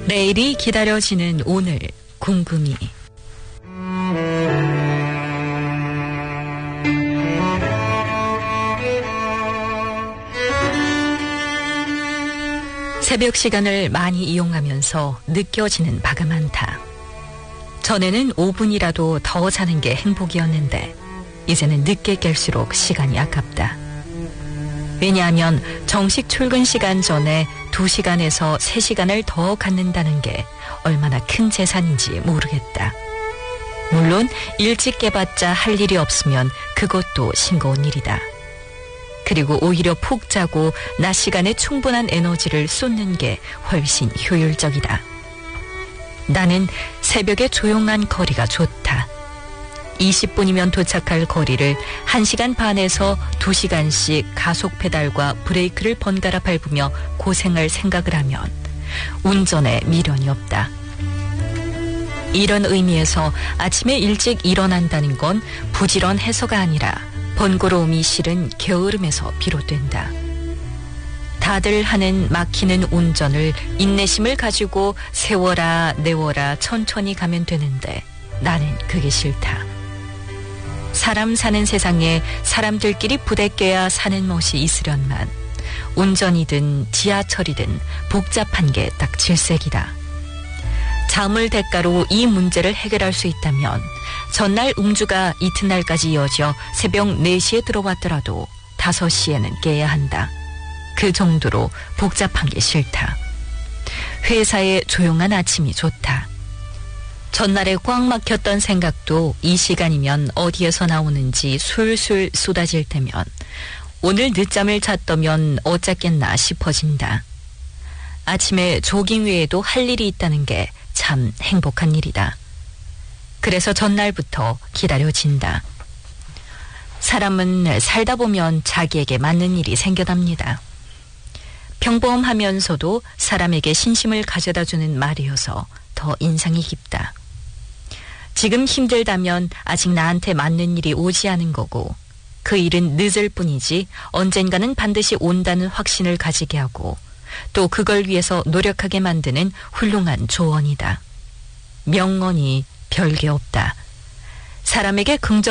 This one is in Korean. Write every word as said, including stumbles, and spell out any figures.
내일이 기다려지는 오늘 궁금이. 새벽 시간을 많이 이용하면서 느껴지는 바가 많다. 전에는 오 분이라도 더 자는 게 행복이었는데 이제는 늦게 깰수록 시간이 아깝다. 왜냐하면 정식 출근 시간 전에 두 시간에서 세 시간을 더 갖는다는 게 얼마나 큰 재산인지 모르겠다. 물론 일찍 깨봤자 할 일이 없으면 그것도 싱거운 일이다. 그리고 오히려 푹 자고 낮 시간에 충분한 에너지를 쏟는 게 훨씬 효율적이다. 나는 새벽에 조용한 거리가 좋다. 이십 분이면 도착할 거리를 한 시간 반에서 두 시간씩 가속 페달과 브레이크를 번갈아 밟으며 고생할 생각을 하면 운전에 미련이 없다. 이런 의미에서 아침에 일찍 일어난다는 건 부지런해서가 아니라 번거로움이 싫은 게으름에서 비롯된다. 다들 하는 막히는 운전을 인내심을 가지고 세워라 내워라 천천히 가면 되는데 나는 그게 싫다. 사람 사는 세상에 사람들끼리 부대껴야 사는 멋이 있으련만 운전이든 지하철이든 복잡한 게 딱 질색이다. 자물 대가로 이 문제를 해결할 수 있다면 전날 음주가 이튿날까지 이어져 새벽 네 시에 들어왔더라도 다섯 시에는 깨야 한다. 그 정도로 복잡한 게 싫다. 회사에 조용한 아침이 좋다. 전날에 꽉 막혔던 생각도 이 시간이면 어디에서 나오는지 술술 쏟아질 때면 오늘 늦잠을 잤더면 어쨌겠나 싶어진다. 아침에 조깅 외에도 할 일이 있다는 게 참 행복한 일이다. 그래서 전날부터 기다려진다. 사람은 살다 보면 자기에게 맞는 일이 생겨납니다. 평범하면서도 사람에게 신심을 가져다주는 말이어서 더 인상이 깊다. 지금 힘들다면 아직 나한테 맞는 일이 오지 않은 거고 그 일은 늦을 뿐이지 언젠가는 반드시 온다는 확신을 가지게 하고 또 그걸 위해서 노력하게 만드는 훌륭한 조언이다. 명언이 별게 없다. 사람에게 긍정